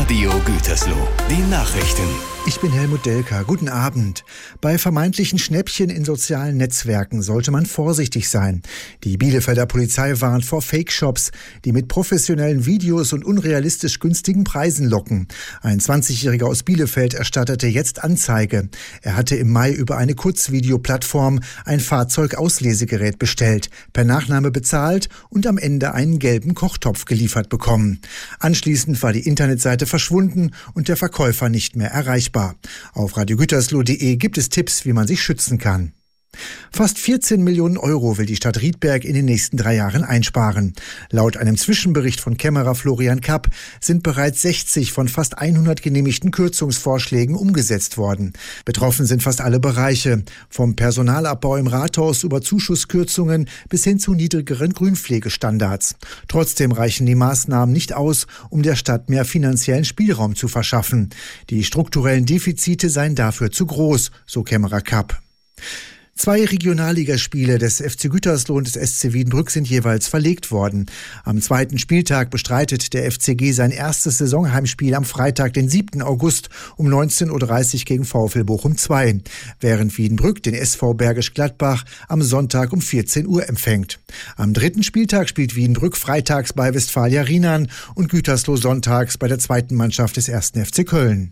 Radio Gütersloh, die Nachrichten. Ich bin Helmut Delker. Guten Abend. Bei vermeintlichen Schnäppchen in sozialen Netzwerken sollte man vorsichtig sein. Die Bielefelder Polizei warnt vor Fake-Shops, die mit professionellen Videos und unrealistisch günstigen Preisen locken. Ein 20-Jähriger aus Bielefeld erstattete jetzt Anzeige. Er hatte im Mai über eine Kurzvideoplattform ein Fahrzeugauslasegerät bestellt, per Nachname bezahlt und am Ende einen gelben Kochtopf geliefert bekommen. Anschließend war die Internetseite verschwunden und der Verkäufer nicht mehr erreichbar. Auf radiogütersloh.de gibt es Tipps, wie man sich schützen kann. Fast 14 Millionen Euro will die Stadt Riedberg in den nächsten 3 Jahren einsparen. Laut einem Zwischenbericht von Kämmerer Florian Kapp sind bereits 60 von fast 100 genehmigten Kürzungsvorschlägen umgesetzt worden. Betroffen sind fast alle Bereiche, vom Personalabbau im Rathaus über Zuschusskürzungen bis hin zu niedrigeren Grünpflegestandards. Trotzdem reichen die Maßnahmen nicht aus, um der Stadt mehr finanziellen Spielraum zu verschaffen. Die strukturellen Defizite seien dafür zu groß, so Kämmerer Kapp. 2 Regionalligaspiele des FC Gütersloh und des SC Wiedenbrück sind jeweils verlegt worden. Am 2. Spieltag bestreitet der FCG sein erstes Saisonheimspiel am Freitag, den 7. August um 19.30 Uhr gegen VfL Bochum 2, während Wiedenbrück den SV Bergisch Gladbach am Sonntag um 14 Uhr empfängt. Am 3. Spieltag spielt Wiedenbrück freitags bei Westfalia Rienan und Gütersloh sonntags bei der 2. Mannschaft des 1. FC Köln.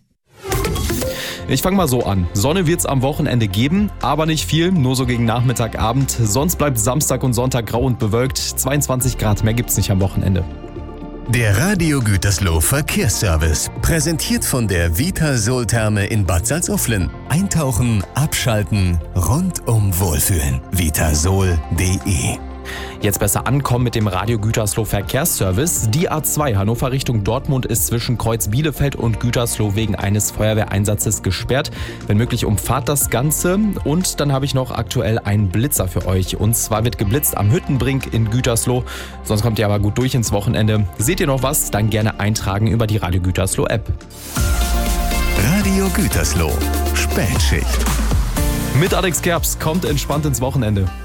Ich fange mal so an. Sonne wird's am Wochenende geben, aber nicht viel, nur so gegen Nachmittagabend. Sonst bleibt Samstag und Sonntag grau und bewölkt. 22 Grad, mehr gibt's nicht am Wochenende. Der Radio Gütersloh Verkehrsservice, präsentiert von der Vitasol-Therme in Bad Salzuflen. Eintauchen, abschalten, rundum wohlfühlen. Vitasol.de. Jetzt besser ankommen mit dem Radio Gütersloh Verkehrsservice. Die A2 Hannover Richtung Dortmund ist zwischen Kreuz Bielefeld und Gütersloh wegen eines Feuerwehreinsatzes gesperrt. Wenn möglich, umfahrt das Ganze. Und dann habe ich noch aktuell einen Blitzer für euch. Und zwar wird geblitzt am Hüttenbrink in Gütersloh. Sonst kommt ihr aber gut durch ins Wochenende. Seht ihr noch was? Dann gerne eintragen über die Radio Gütersloh App. Radio Gütersloh, Spätschicht. Mit Alex Kerbs kommt entspannt ins Wochenende.